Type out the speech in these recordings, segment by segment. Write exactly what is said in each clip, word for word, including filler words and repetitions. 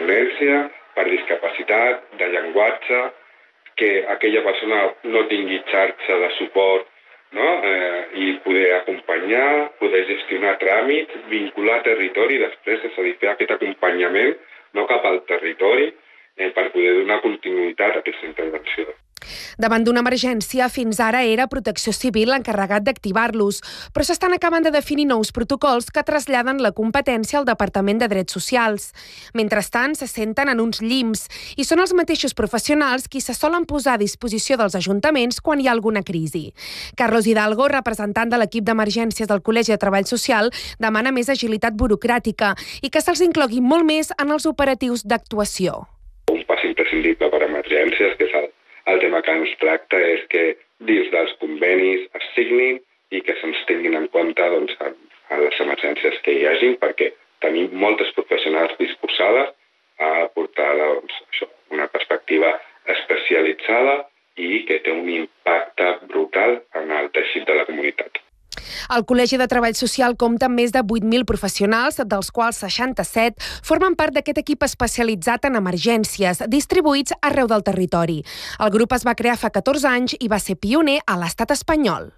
ponència, per discapacitat, de llenguatge, que aquella persona no tingui xarxa de suport, no? eh, i poder acompanyar, poder gestionar tràmits, vincular territori després, és a dir, fer aquest acompanyament no cap al territori eh, per poder donar continuïtat a aquesta intervenció. Davant d'una emergència, fins ara era Protecció Civil l'encarregat d'activar-los, però s'estan acabant de definir nous protocols que traslladen la competència al Departament de Drets Socials. Mentrestant, se senten en uns llims i són els mateixos professionals qui se solen posar a disposició dels ajuntaments quan hi ha alguna crisi. Carlos Hidalgo, representant de l'equip d'emergències del Col·legi de Treball Social, demana més agilitat burocràtica i que se'ls inclogui molt més en els operatius d'actuació. Un pas imprescindible per a emergències, que és el El tema que ens tracta és que dins dels convenis es signin i que se'ns tinguin en compte doncs, a, a les emergències que hi hagin, perquè tenim moltes professionals disposades a aportar doncs, això, una perspectiva especialitzada i que té un impacte brutal en el teixit de la comunitat. El Col·legi de Treball Social compta amb més de vuit mil professionals, dels quals seixanta-set formen part d'aquest equip especialitzat en emergències, distribuïts arreu del territori. El grup es va crear fa catorze anys i va ser pioner a l'estat espanyol.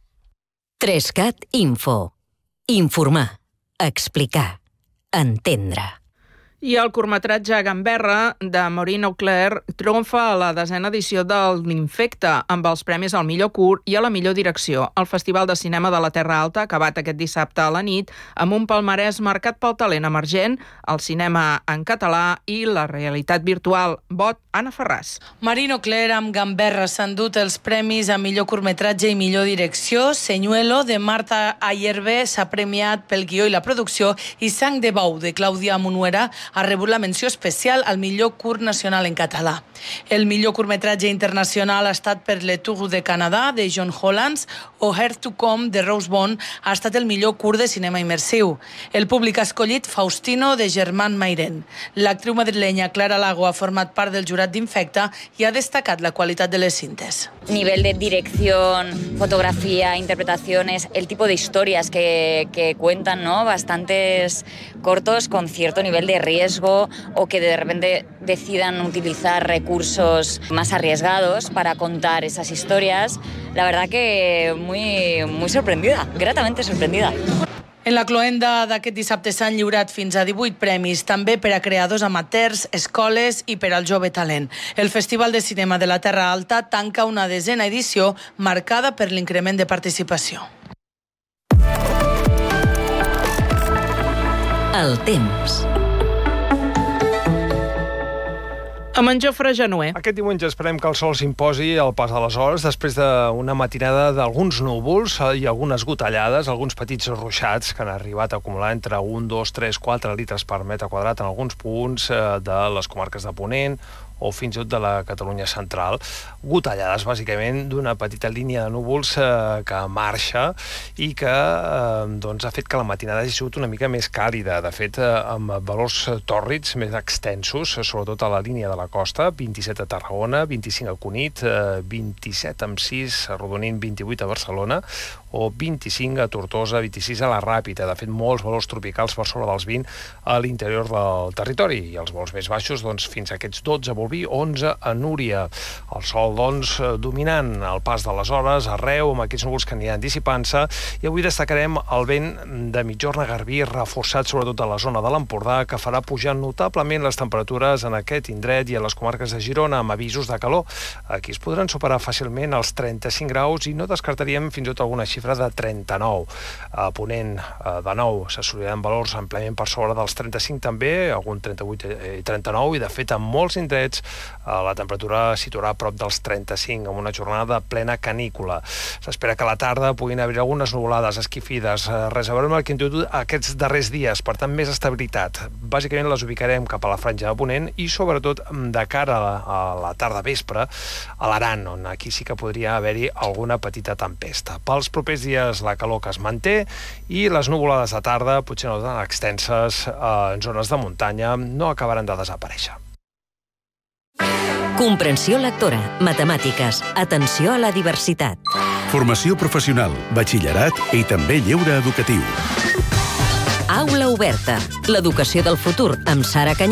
Trescat Info. Informar, explicar, entendre. I el curtmetratge Gamberra, de Maureen Auclair, triomfa a la desena edició del L'Infecte, amb els premis al millor curt i a la millor direcció. El Festival de Cinema de la Terra Alta, acabat aquest dissabte a la nit, amb un palmarès marcat pel talent emergent, el cinema en català i la realitat virtual. Vot, Anna Ferràs. Maureen Auclair amb Gamberra s'ha endut els premis a millor curtmetratge i millor direcció. Senyuelo, de Marta Ayerbe, s'ha premiat pel guió i la producció, i Sang de Bou, de Clàudia Munuera, ha rebut la menció especial al millor curt nacional en català. El millor curtmetratge internacional ha estat per Le Tour de Canadà, de John Hollands, o Here to Come, de Rose Bond, ha estat el millor curt de cinema immersiu. El públic ha escollit Faustino, de Germán Mayren. L'actriu madrilenya Clara Lago ha format part del jurat d'Infecte i ha destacat la qualitat de les cintes. Nivel de dirección, fotografía, interpretaciones, el tipo de historias que, que cuentan, ¿no? Bastantes cortos con cierto nivel de riesgo o que de repente decidan utilizar recursos más arriesgados para contar esas historias. La verdad que muy, muy sorprendida, gratamente sorprendida. En la cloenda d'aquest dissabte s'han lliurat fins a divuit premis, també per a creadors amateurs, escoles i per al jove talent. El Festival de Cinema de la Terra Alta tanca una desena edició marcada per l'increment de participació. El temps. Amb en Jofre Genuer. Aquest diumenge esperem que el sol s'imposi al pas de les hores després d'una matinada d'alguns núvols i algunes gotellades, alguns petits ruixats que han arribat a acumular entre un, dos, tres, quatre litres per metre quadrat en alguns punts de les comarques de Ponent o fins i tot de la Catalunya central. Gotellades, bàsicament, d'una petita línia de núvols eh, que marxa i que eh, doncs, ha fet que la matinada hagi sigut una mica més càlida. De fet, eh, amb valors tòrrids més extensos, sobretot a la línia de la costa, vint-i-set a Tarragona, vint-i-cinc a Cunit, eh, vint-i-set amb sis a Rodonint, vint-i-vuit a Barcelona, o vint-i-cinc a Tortosa, vint-i-sis a la Ràpita. De fet, molts valors tropicals per sobre dels vint a l'interior del territori. I els vols més baixos, doncs, fins a aquests dotze a Bolvir, onze a Núria. El sol, doncs, dominant el pas de les hores arreu, amb aquests núvols que aniran dissipant-se. I avui destacarem el vent de mitjorn a Garbí, reforçat sobretot a la zona de l'Empordà, que farà pujar notablement les temperatures en aquest indret i a les comarques de Girona, amb avisos de calor. Aquí es podran superar fàcilment els trenta-cinc graus i no descartaríem fins i tot alguna xifra de trenta-nou. A Ponent, de nou, s'assoliran valors amplament per sobre dels trenta-cinc també, algun trenta-vuit i trenta-nou, i de fet en molts indrets la temperatura situarà a prop dels trenta-cinc, amb una jornada de plena canícula. S'espera que a la tarda puguin haver algunes nuvolades esquifides. Res a veure amb el que hem tingut aquests darrers dies, per tant, més estabilitat. Bàsicament les ubicarem cap a la franja de Ponent i sobretot de cara a la, a la tarda vespre a l'Aran, on aquí sí que podria haver-hi alguna petita tempesta. Pels propers dies la calor que es manté i les nuvolades de tarda, potser no tan extenses, en zones de muntanya, no acabaran de desaparèixer. Comprensió lectora, matemàtiques, atenció a la diversitat. Formació professional, batxillerat i també lleure educatiu. Aula oberta, l'educació del futur amb Sara Canyà.